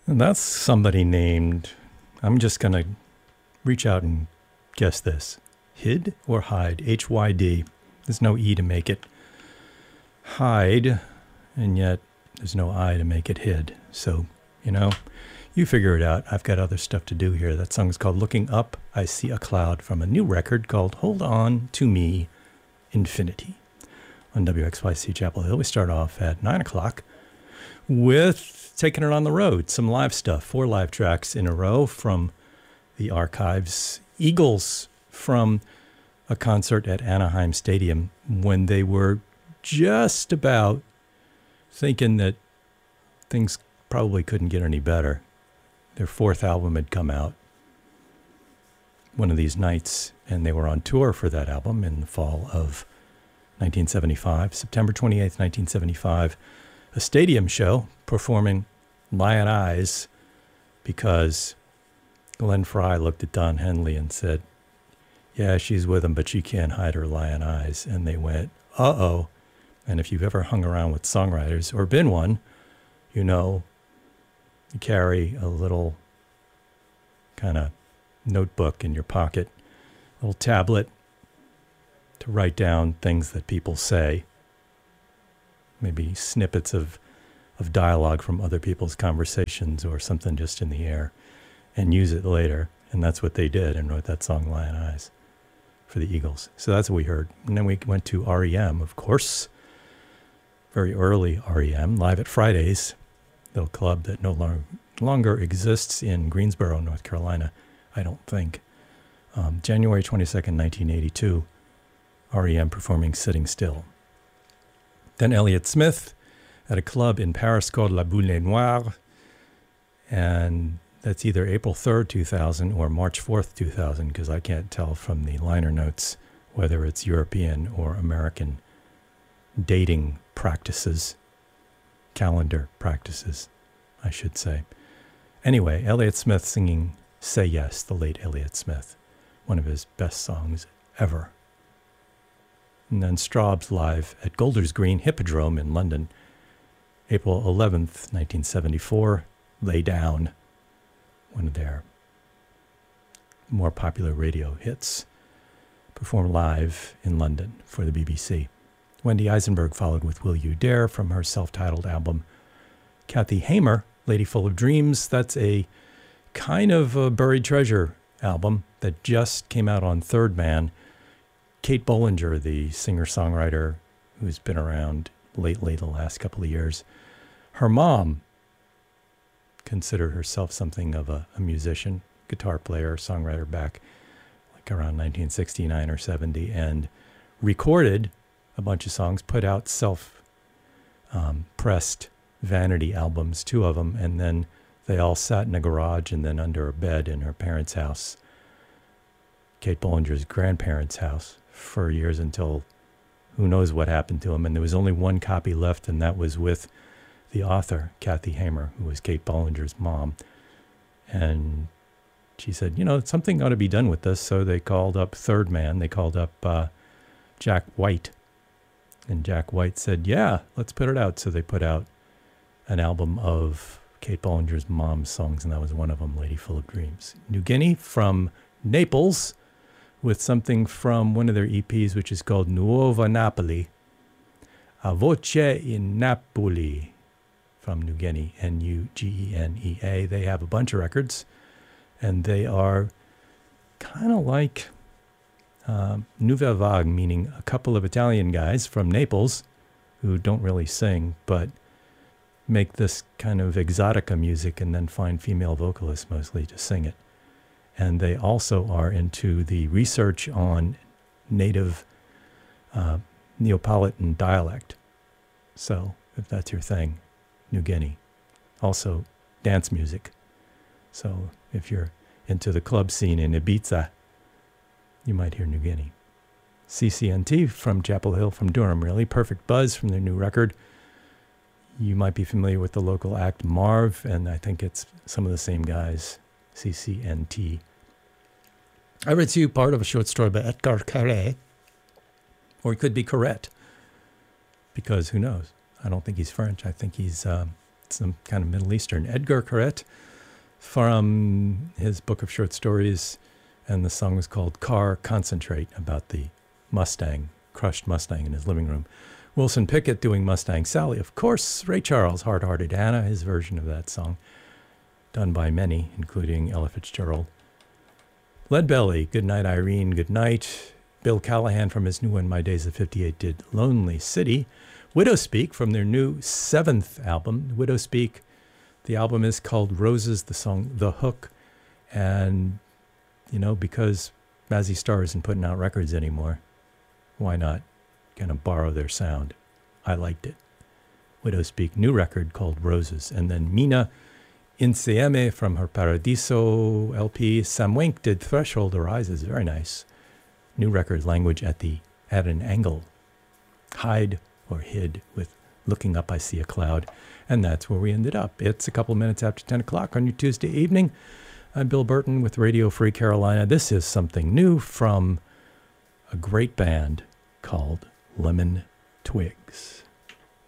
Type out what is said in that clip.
And that's somebody named, I'm just going to reach out and guess this. Hyd or Hyde? H-Y-D. There's no E to make it Hyde, and yet there's no I to make it Hyd. So, you figure it out. I've got other stuff to do here. That song is called Looking Up, I See a Cloud, from a new record called Hold On to Me, Infinity. On WXYC Chapel Hill, we start off at 9 o'clock with taking it on the road, some live stuff, 4 live tracks in a row from the archives. Eagles from a concert at Anaheim Stadium when they were just about thinking that things probably couldn't get any better. Their 4th album had come out one of these nights, and they were on tour for that album in the fall of 1975, September 28th, 1975, a stadium show performing Lion Eyes because Glenn Frey looked at Don Henley and said, yeah, she's with him, but she can't hide her lion eyes. And they went, uh-oh. And if you've ever hung around with songwriters or been one, you carry a little kind of notebook in your pocket, a little tablet to write down things that people say, maybe snippets of dialogue from other people's conversations or something just in the air, and use it later. And that's what they did and wrote that song Lion Eyes for the Eagles. So that's what we heard. And then we went to REM, of course, very early REM, live at Fridays, little club that no longer exists in Greensboro, North Carolina, I don't think. January 22nd, 1982, REM performing Sitting Still. Then Elliott Smith at a club in Paris called La Boule Noire, and that's either April 3rd, 2000 or March 4th, 2000, because I can't tell from the liner notes whether it's European or American dating practices, calendar practices, I should say. Anyway, Elliott Smith singing Say Yes, the late Elliott Smith, one of his best songs ever. And then Straub's live at Golders Green Hippodrome in London, April 11th, 1974, Lay Down, one of their more popular radio hits, performed live in London for the BBC. Wendy Eisenberg followed with Will You Dare from her self-titled album. Kathy Hamer, Lady Full of Dreams, that's a kind of a buried treasure album that just came out on Third Man. Kate Bollinger, the singer-songwriter who's been around lately the last couple of years, her mom considered herself something of a musician, guitar player, songwriter back like around 1969 or 70, and recorded a bunch of songs, put out self-pressed vanity albums, 2 of them, and then they all sat in a garage and then under a bed in her parents' house, Kate Bollinger's grandparents' house, for years until who knows what happened to them. And there was only one copy left, and that was with the author, Kathy Hamer, who was Kate Bollinger's mom. And she said, something ought to be done with this. So they called up Third Man. They called up Jack White. And Jack White said, yeah, let's put it out. So they put out an album of Kate Bollinger's mom's songs, and that was one of them, Lady Full of Dreams. New Guinea from Naples with something from one of their EPs, which is called Nuova Napoli. A Voce in Napoli from New Guinea, Nugenea. They have a bunch of records, and they are kind of like Nouvelle Vague, meaning a couple of Italian guys from Naples who don't really sing, but make this kind of exotica music and then find female vocalists mostly to sing it. And they also are into the research on native Neapolitan dialect. So if that's your thing, New Guinea. Also dance music. So if you're into the club scene in Ibiza, you might hear New Guinea. CCNT from Chapel Hill, from Durham, really. Perfect Buzz from their new record. You might be familiar with the local act Marv, and I think it's some of the same guys, CCNT. I read to you part of a short story by Edgar Carré, or it could be Corrette, because who knows? I don't think he's French. I think he's some kind of Middle Eastern. Edgar Corrett from his book of short stories, and the song was called Car Concentrate, about the Mustang, crushed Mustang in his living room. Wilson Pickett doing Mustang Sally. Of course, Ray Charles, Hard-Hearted Hannah, his version of that song, done by many, including Ella Fitzgerald. Leadbelly, Good Night Irene, Good Night. Bill Callahan from his new one, My Days of 58, did Lonely City. Widowspeak from their new 7th album. Widowspeak, the album is called Roses, the song The Hook. And, you know, because Mazzy Star isn't putting out records anymore, why not kind of borrow their sound? I liked it. Widowspeak, new record called Roses. And then Mina Insieme from her Paradiso LP. Sam Wink did Threshold Arises, very nice. New record, Language at an Angle. Hide or Hid with Looking Up I See a Cloud. And that's where we ended up. It's a couple minutes after 10 o'clock on your Tuesday evening. I'm Bill Burton with Radio Free Carolina. This is something new from a great band called Lemon Twigs.